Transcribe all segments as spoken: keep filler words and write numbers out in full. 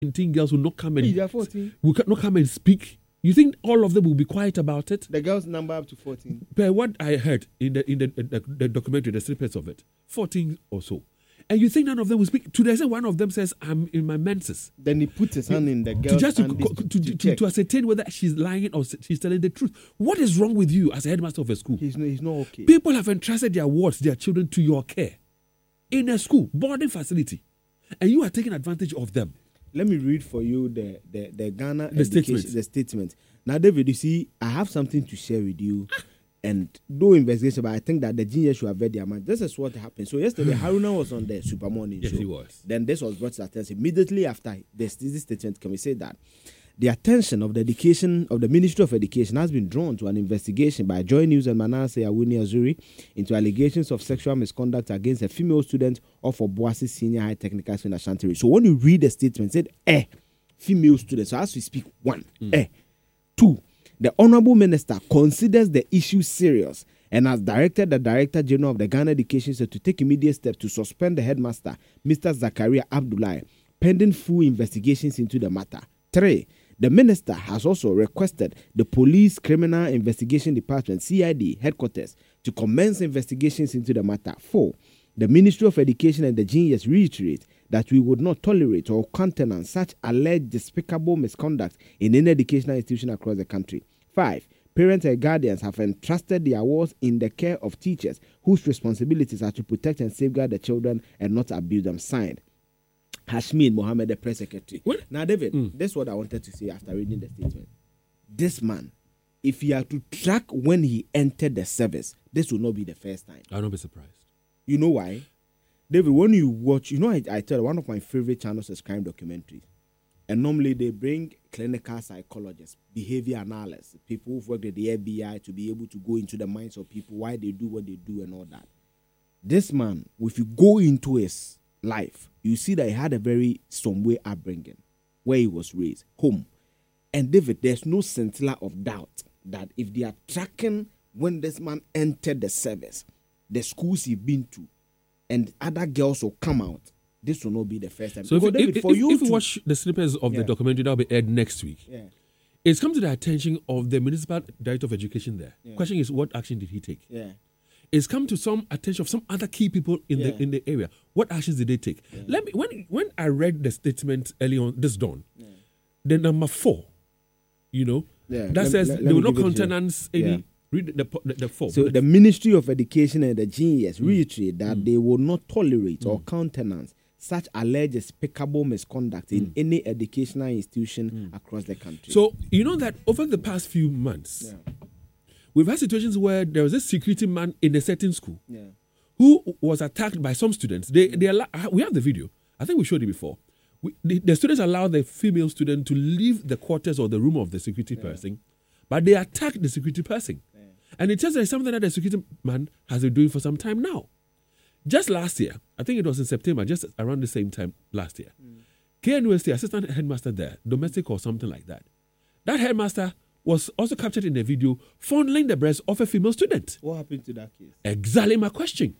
seventeen girls will not come and Hey, they're fourteen. will not come and speak? You think all of them will be quiet about it? The girls number up to fourteen. But what I heard in the in the, the, the documentary, the snippets of it, fourteen or so. And you think none of them will speak? To the extent one of them says, I'm in my menses. Then he puts his hand in the girl. To just to, to, to, to, to ascertain whether she's lying or she's telling the truth. What is wrong with you as a headmaster of a school? He's no, he's not okay. People have entrusted their wards, their children to your care in a school, boarding facility. And you are taking advantage of them. Let me read for you the, the, the Ghana the statement. the statement. Now, David, you see, I have something to share with you. And do investigation, but I think that the genius should have read their mind. This is what happened. So yesterday, Haruna was on the Super Morning yes, show. Yes, he was. Then this was brought to attention. Immediately after this, this statement, can we say that the attention of the education of the Ministry of Education has been drawn to an investigation by Joy News and Manasseh Awuni Azuri into allegations of sexual misconduct against a female student of Obuasi Senior High Technical School in Ashanti. So when you read the statement, it said, eh, female student. So as we speak, one, mm. eh, two. The Honourable Minister considers the issue serious and has directed the Director General of the Ghana Education Service to take immediate steps to suspend the headmaster, Mister Zakaria Abdullahi, pending full investigations into the matter. Three, the Minister has also requested the Police Criminal Investigation Department, C I D, headquarters to commence investigations into the matter. Four, the Ministry of Education and the G E S reiterate that we would not tolerate or countenance such alleged despicable misconduct in any educational institution across the country. Five, parents and guardians have entrusted their wards in the care of teachers whose responsibilities are to protect and safeguard the children and not abuse them. Signed, Hashmin Mohammed, the press secretary. What? Now, David, mm. this is what I wanted to say after reading the statement. This man, if you are to track when he entered the service, this will not be the first time. I'll not be surprised. You know why? David, when you watch, you know, I, I tell you, one of my favorite channels is crime documentaries. And normally they bring clinical psychologists, behavior analysts, people who've worked at the F B I to be able to go into the minds of people, why they do what they do and all that. This man, if you go into his life, you see that he had a very some way upbringing, where he was raised, home. And David, there's no scintilla of doubt that if they are tracking when this man entered the service, the schools he's been to, and other girls will come out, this will not be the first time. So if, David, if, for if, you if to, you watch the snippets of yeah. the documentary that will be aired next week, yeah. it's come to the attention of the Municipal Director of Education there. Yeah. Question is, what action did he take? Yeah. It's come to some attention of some other key people in yeah. the in the area. What actions did they take? Yeah. Let me when when I read the statement early on this dawn, yeah. the number four, you know, yeah. that let, says let, they let will not give countenance any. Yeah. Read the, the, the four. So the Ministry of Education and the G E S mm. reiterate that mm. they will not tolerate mm. or countenance such alleged despicable misconduct mm. in any educational institution mm. across the country. So you know that over the past few months, yeah. we've had situations where there was a security man in a certain school yeah. who was attacked by some students. They they allow, we have the video. I think we showed it before. We, the, the students allowed the female student to leave the quarters or the room of the security yeah. person, but they attacked the security person. Yeah. And it tells us something that the security man has been doing for some time now. Just last year, I think it was in September, just around the same time last year, mm. K N U S T assistant headmaster there, domestic or something like that. That headmaster was also captured in a video fondling the breast of a female student. What happened to that case? Exactly my question.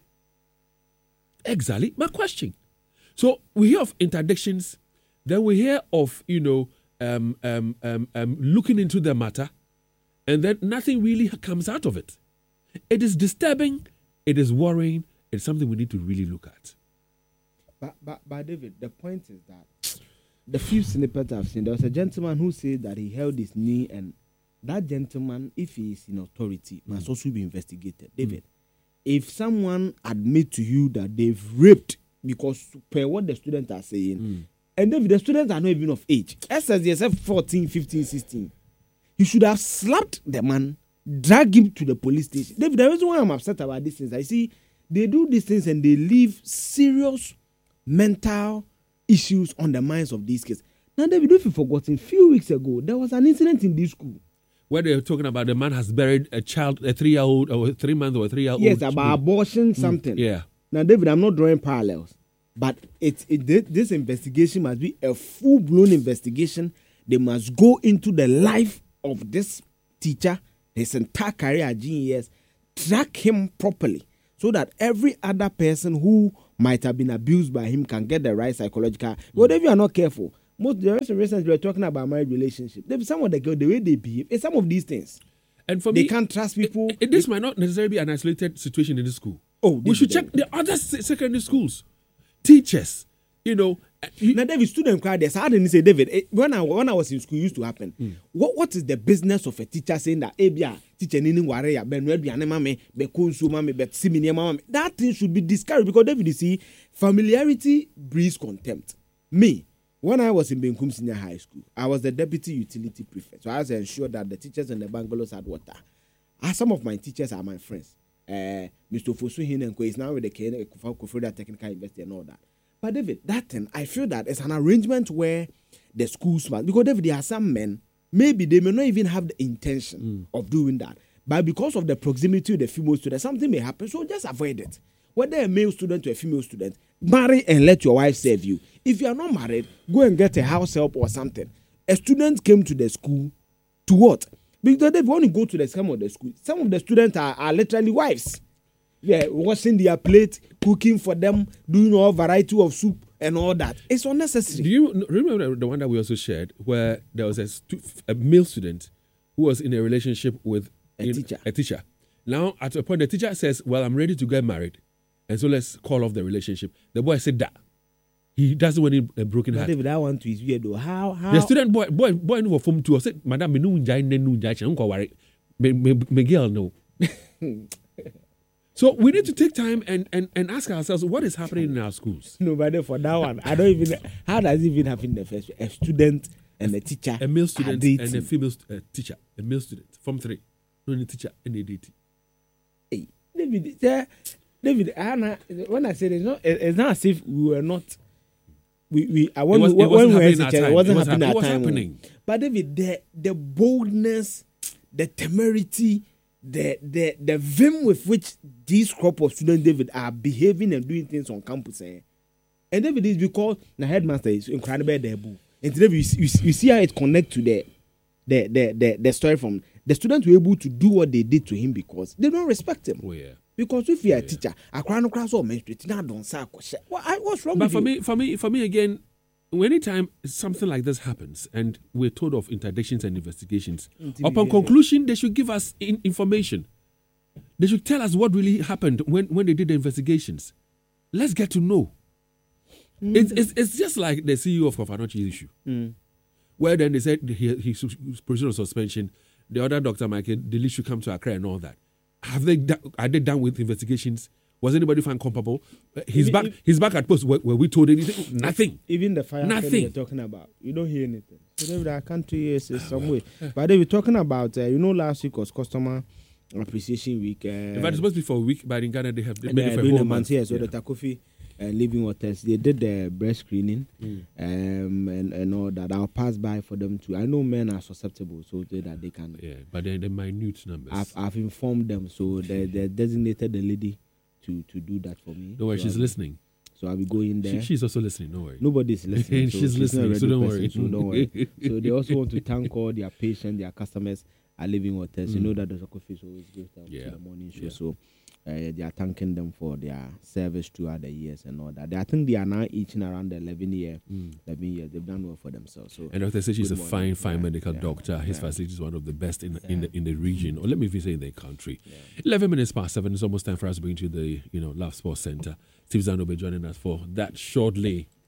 Exactly my question. So we hear of interdictions, then we hear of, you know, um, um, um, um, looking into the matter, and then nothing really comes out of it. It is disturbing, it is worrying, it's something we need to really look at. But, but, but David, the point is that the few snippets I've seen, there was a gentleman who said that he held his knee, and that gentleman, if he is in authority, must mm. also be investigated. David, mm. if someone admit to you that they've raped, because per what the students are saying, mm. and David, the students are not even of age, S S D S F fourteen, fifteen, sixteen, you should have slapped the man, drag him to the police station. David, the reason why I'm upset about these things, I see they do these things and they leave serious mental issues on the minds of these kids. Now, David, if you've forgotten, a few weeks ago, there was an incident in this school where they were talking about the man has buried a child, a three-year-old, or a three-month or a three-year-old. Yes, about child. Abortion, something. Mm, yeah. Now, David, I'm not drawing parallels, but it, it this investigation must be a full-blown investigation. They must go into the life of this teacher, his entire career at G E S, track him properly so that every other person who might have been abused by him can get the right psychological. Mm. But if you are not careful, most the rest of recently we were talking about married relationship. There some of the girls, the way they behave, it's some of these things. And for they me, can't trust people. It, it, this might not necessarily be an isolated situation in the school. Oh, we should check the other secondary schools, teachers. You know, you, now David, student cried. There's how didn't say David. It, when I when I was in school, it used to happen. Mm. What what is the business of a teacher saying that Abia teacher nini warrior ben ready mame be kunsu mame be simini mame? That thing should be discouraged because David, you see, familiarity breeds contempt. Me. When I was in Benkum Senior High School, I was the deputy utility prefect. So I was ensured that the teachers in the bungalows had water. And some of my teachers are my friends. Uh, Mister Fosu Hinenko is now with the Kufroda Technical University and all that. But David, that thing, I feel that it's an arrangement where the schools must, because David, there are some men, maybe they may not even have the intention mm. of doing that. But because of the proximity of the female student, something may happen. So just avoid it. Whether a male student or a female student, marry and let your wife serve you. If you are not married, go and get a house help or something. A student came to the school to what? Because they want to go to the some of the school. Some of the students are, are literally wives. Yeah, washing their plate, cooking for them, doing all variety of soup and all that. It's unnecessary. Do you remember the one that we also shared where there was a, stu- a male student who was in a relationship with a in, teacher? A teacher. Now, at a point, the teacher says, well, I'm ready to get married. And so let's call off the relationship. The boy said that. He doesn't want a broken heart. David, that one too is weird though. How, how? The student boy, boy, boy, no from two said, Madam, me no unjai, ne no unjai, unko worry. Me, me, me girl, no. So we need to take time and, and, and ask ourselves what is happening in our schools. No, but for that one, I don't even. How does it even happen in the first? A student and a teacher, a male student and a female uh, teacher, a male student from three, no any teacher, any dating. Hey, David, there, David, Anna. When I said it's not, it's not as if we were not. We we I want was, when we were teacher, it wasn't it was happening hap- at it was time. happening. But David, the the boldness, the temerity, the the the vim with which these crop of students, David, are behaving and doing things on campus, eh? And David is because the headmaster is incredible there, boo. And David, you, you, you see how it connects to the the, the the the story from the students were able to do what they did to him because they don't respect him. Oh yeah. Because if you're a teacher, I can't cross all menstruate. Now don't say what's wrong. But with for you? me, for me, for me again, anytime something like this happens and we're told of interdictions and investigations, upon conclusion, they should give us in- information. They should tell us what really happened when, when they did the investigations. Let's get to know. Mm. It's, it's it's just like the C E O of Kofanochi issue, mm. where then they said he he's provisional suspension. The other doctor, Michael, the list should come to Accra and all that. Have they are they done with investigations? Was anybody found culpable? He's even, back. if, he's back at post. Were, were we told anything? Nothing. Even the fire Nothing. you're talking about, you don't hear anything. So our country is, is some way. But they were talking about, uh, you know, last week was customer appreciation week. Uh, In fact, it's supposed to be for a week, but in Ghana they have they made it for a doing whole a month month. here. So Yeah. the Takofi uh, Living Waters, they did the breast screening Mm. um, and, and all that. I'll pass by for them too. I know men are susceptible, so they, that they can. Yeah, but they're the minute numbers. I've, I've informed them, so they, they designated the lady to, to do that for me. Don't worry, so she's I'll, listening. So I'll be going there. She, she's also listening. Don't worry. Nobody's listening. So she's, she's listening, not a so radio don't person, worry. So don't worry. So they also want to thank all their patients, their customers are Living Waters. Mm. You know that the Sokofish always gives them Yeah. to the morning show. Yeah. So uh, they are thanking them for their service throughout the years and all that. They, I think they are now eating around the eleven year, Mm. eleven years. They've done well for themselves. So And Doctor says she's a good fine, morning. fine Yeah, medical yeah, doctor. His yeah. facility is one of the best in in Yeah. the in the region, or let me even say in the country. Eleven minutes past seven. It's almost time for us to bring to the you know Love Sports Center. Steve Zan will be joining us for that shortly.